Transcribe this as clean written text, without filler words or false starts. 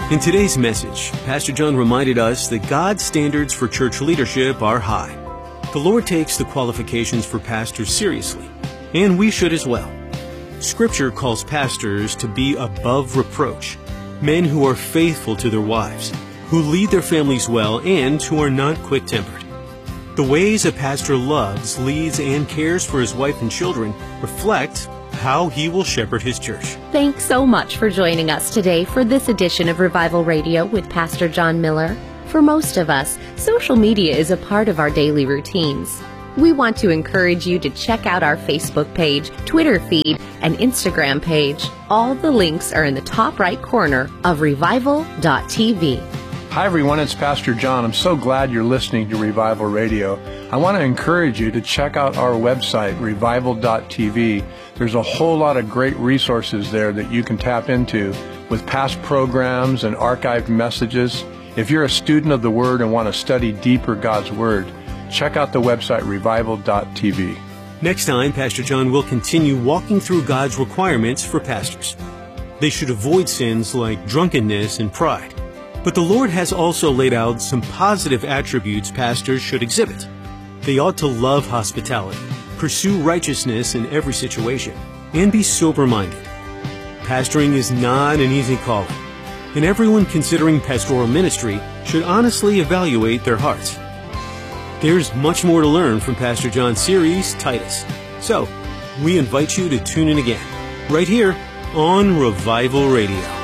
In today's message, Pastor John reminded us that God's standards for church leadership are high. The Lord takes the qualifications for pastors seriously, and we should as well. Scripture calls pastors to be above reproach, men who are faithful to their wives, who lead their families well, and who are not quick-tempered. The ways a pastor loves, leads, and cares for his wife and children reflect how he will shepherd his church. Thanks so much for joining us today for this edition of Revival Radio with Pastor John Miller. For most of us, social media is a part of our daily routines. We want to encourage you to check out our Facebook page, Twitter feed, and Instagram page. All the links are in the top right corner of revival.tv. Hi everyone, it's Pastor John. I'm so glad you're listening to Revival Radio. I want to encourage you to check out our website, revival.tv. There's a whole lot of great resources there that you can tap into with past programs and archived messages. If you're a student of the Word and want to study deeper God's Word, check out the website, revival.tv. Next time, Pastor John will continue walking through God's requirements for pastors. They should avoid sins like drunkenness and pride. But the Lord has also laid out some positive attributes pastors should exhibit. They ought to love hospitality, pursue righteousness in every situation, and be sober-minded. Pastoring is not an easy calling, and everyone considering pastoral ministry should honestly evaluate their hearts. There's much more to learn from Pastor John's series, Titus. So, we invite you to tune in again, right here on Revival Radio.